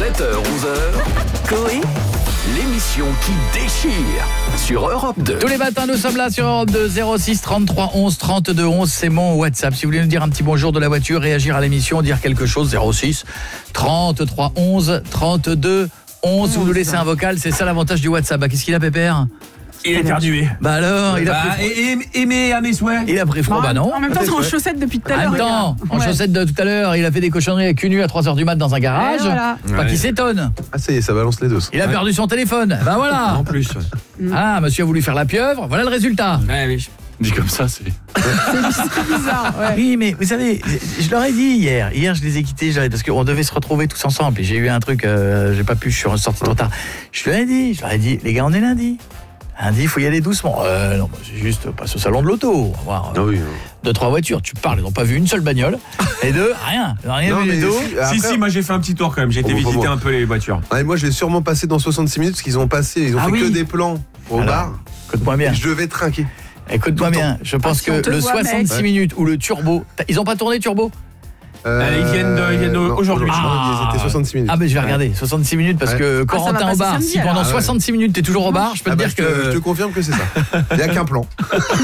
7h-11h, Coé, l'émission qui déchire sur Europe 2. Tous les matins, nous sommes là sur Europe 2, 06 33 11 32 11, c'est mon WhatsApp. Si vous voulez nous dire un petit bonjour de la voiture, réagir à l'émission, dire quelque chose, 06 33 11 32 11. Vous nous laissez un vocal, c'est ça l'avantage du WhatsApp. Qu'est-ce qu'il a, Pépère ? Il est éternué. Bah alors, il a pris à mes souhaits. Il a pris froid, bah non. En même temps, c'est en chaussettes depuis tout à l'heure. En même temps, en chaussettes de tout à l'heure, il a fait des cochonneries avec cul nu à 3h du mat dans un garage. Voilà. Pas qu'il s'étonne. Ah ça y est, ça balance les deux. Il a perdu son téléphone. Ben voilà. En plus. Ah, monsieur a voulu faire la pieuvre, voilà le résultat. Ouais, oui. Dit comme ça, c'est... C'est bizarre, ouais. Oui, mais vous savez, je leur ai dit hier. Hier, je les ai quittés, parce qu'on devait se retrouver tous ensemble. Et j'ai eu un truc, j'ai pas pu, je suis sorti trop tard. Je leur ai dit, les gars, on est lundi. Lundi, il faut y aller doucement. Non, c'est juste, passe au salon de l'auto. On va voir Ah oui. 2-3 voitures. Tu parles, ils n'ont pas vu une seule bagnole. Et deux, rien. Ils n'ont rien vu du tout. Si, moi j'ai fait un petit tour quand même. J'ai été visiter un peu les voitures. Ah, et moi je vais sûrement passer dans 66 minutes parce qu'ils ont fait que des plans au bar. Écoute-moi bien. Et je vais trinquer. Écoute-moi bien. Je pense que te le voit, 66 mec. minutes ou le turbo. Ils n'ont pas tourné turbo ? Ils viennent non, aujourd'hui. C'était 66 minutes. Ah ben je vais regarder 66 minutes parce que ça Corentin va au bar, passer si samedi, pendant alors. 66 minutes t'es toujours au bar, je peux te dire je que te confirme que c'est ça. Il n'y a qu'un plan.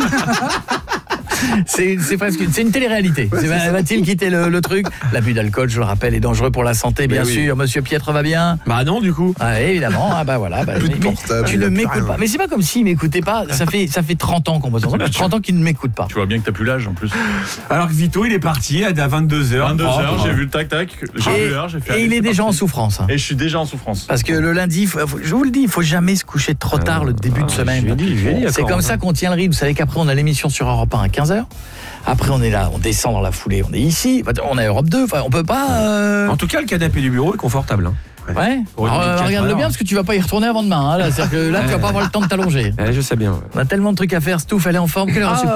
c'est presque c'est une télé-réalité. Va-t-il quitter le truc ? L'abus d'alcool, je le rappelle, est dangereux pour la santé, bien oui. sûr. Monsieur Pietre va bien ? Bah non, du coup. Ah évidemment, ah bah voilà. Plus de portable, tu il ne a plus m'écoutes rien. pas. Mais c'est pas comme s'il m'écoutait pas. Ça fait 30 ans qu'on bosse ensemble. 30 ans qu'il ne m'écoute pas. Tu vois bien que t'as plus l'âge en plus. Alors que Vito, il est parti à 22h. 22h, j'ai vu le tac-tac, j'ai vu l'heure, j'ai fait... Et allez, il est c'est déjà en parti. souffrance. Hein. Et je suis déjà en souffrance. Parce que le lundi, je vous le dis, il faut jamais se coucher trop tard le début de semaine. je lui ai dit, C'est comme ça qu'on tient le rythme. Vous savez qu'après on a l'émission sur Europe 1 à 15h. Après on est là, on descend dans la foulée, on est ici, on est à Europe 2, enfin, on peut pas... En tout cas, le canapé du bureau est confortable. Hein. Ouais. Pour une Alors, 24 regarde-le heures. bien parce que tu vas pas y retourner avant demain. Hein, là, c'est-à-dire que là tu vas pas avoir le temps de t'allonger. Je sais bien. On a tellement de trucs à faire, Stouff, elle est en forme, quelle heure